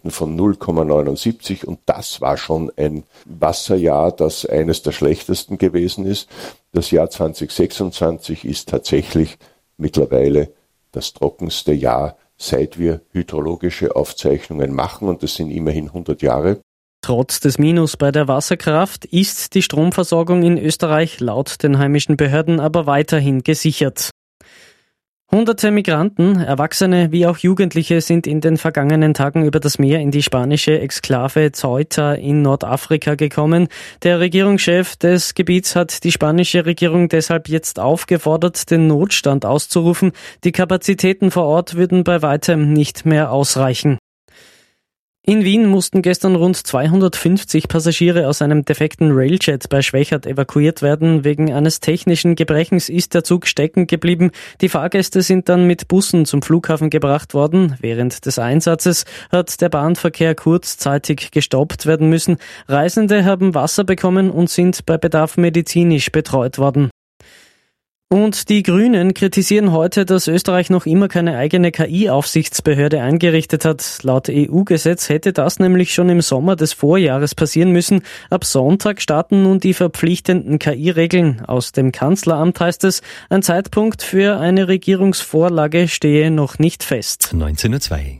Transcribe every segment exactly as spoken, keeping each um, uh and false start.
Jahrzehnten von null Komma neunundsiebzig und das war schon ein Wasserjahr, das eines der schlechtesten gewesen ist. Das Jahr zwanzig sechsundzwanzig ist tatsächlich mittlerweile das trockenste Jahr, seit wir hydrologische Aufzeichnungen machen, und das sind immerhin hundert Jahre. Trotz des Minus bei der Wasserkraft ist die Stromversorgung in Österreich laut den heimischen Behörden aber weiterhin gesichert. Hunderte Migranten, Erwachsene wie auch Jugendliche, sind in den vergangenen Tagen über das Meer in die spanische Exklave Ceuta in Nordafrika gekommen. Der Regierungschef des Gebiets hat die spanische Regierung deshalb jetzt aufgefordert, den Notstand auszurufen. Die Kapazitäten vor Ort würden bei weitem nicht mehr ausreichen. In Wien mussten gestern rund zweihundertfünfzig Passagiere aus einem defekten Railjet bei Schwechat evakuiert werden. Wegen eines technischen Gebrechens ist der Zug stecken geblieben. Die Fahrgäste sind dann mit Bussen zum Flughafen gebracht worden. Während des Einsatzes hat der Bahnverkehr kurzzeitig gestoppt werden müssen. Reisende haben Wasser bekommen und sind bei Bedarf medizinisch betreut worden. Und die Grünen kritisieren heute, dass Österreich noch immer keine eigene K I-Aufsichtsbehörde eingerichtet hat. Laut E U-Gesetz hätte das nämlich schon im Sommer des Vorjahres passieren müssen. Ab Sonntag starten nun die verpflichtenden K I-Regeln. Aus dem Kanzleramt heißt es, ein Zeitpunkt für eine Regierungsvorlage stehe noch nicht fest. neunzehn Uhr zwei.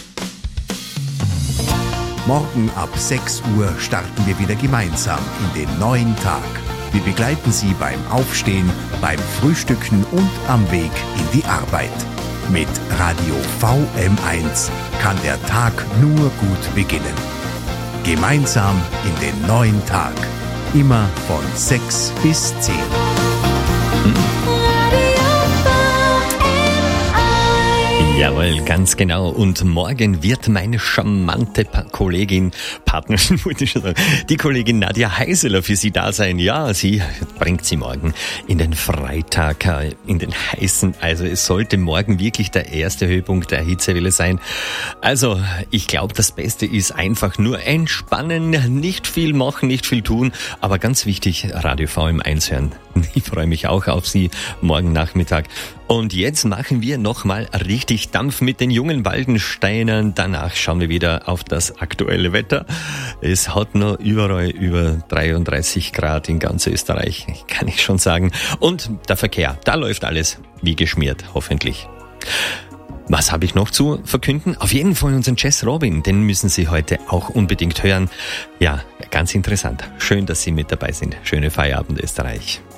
Morgen ab sechs Uhr starten wir wieder gemeinsam in den neuen Tag. Wir begleiten Sie beim Aufstehen, beim Frühstücken und am Weg in die Arbeit. Mit Radio V M eins kann der Tag nur gut beginnen. Gemeinsam in den neuen Tag. Immer von sechs bis zehn. Jawohl, ganz genau. Und morgen wird meine charmante pa- Kollegin, Partnerin, wollte ich schon sagen, die Kollegin Nadja Heiseler für Sie da sein. Ja, sie bringt Sie morgen in den Freitag, in den heißen, also es sollte morgen wirklich der erste Höhepunkt der Hitzewelle sein. Also, ich glaube, das Beste ist einfach nur entspannen, nicht viel machen, nicht viel tun, aber ganz wichtig, Radio V M eins hören. Ich freue mich auch auf Sie morgen Nachmittag. Und jetzt machen wir nochmal richtig Dampf mit den jungen Waldensteinern. Danach schauen wir wieder auf das aktuelle Wetter. Es hat noch überall über dreiunddreißig Grad in ganz Österreich, kann ich schon sagen. Und der Verkehr, da läuft alles wie geschmiert, hoffentlich. Was habe ich noch zu verkünden? Auf jeden Fall unseren Jess Robin, den müssen Sie heute auch unbedingt hören. Ja, ganz interessant. Schön, dass Sie mit dabei sind. Schöne Feierabend, Österreich.